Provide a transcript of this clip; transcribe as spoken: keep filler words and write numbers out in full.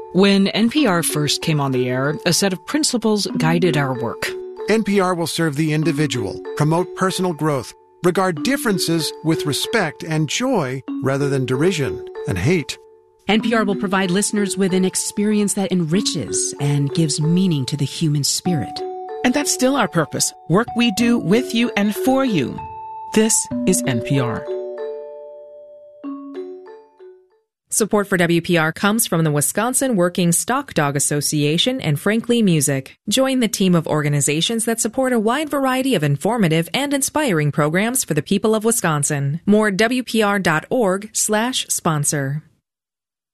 When N P R first came on the air, a set of principles guided our work. N P R will serve the individual, promote personal growth, regard differences with respect and joy rather than derision and hate. N P R will provide listeners with an experience that enriches and gives meaning to the human spirit. And that's still our purpose. Work we do with you and for you. This is N P R. Support for W P R comes from the Wisconsin Working Stock Dog Association and Frankly Music. Join the team of organizations that support a wide variety of informative and inspiring programs for the people of Wisconsin. More W P R dot org slash sponsor.